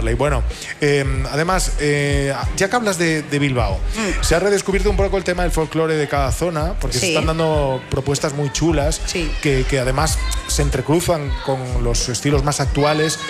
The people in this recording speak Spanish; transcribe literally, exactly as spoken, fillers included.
Marley. Bueno, eh, además, eh, ya que hablas de, de Bilbao, mm. se ha redescubierto un poco el tema del folclore de cada zona, porque sí. se están dando propuestas muy chulas, sí. que, que además se entrecruzan con los estilos más actuales.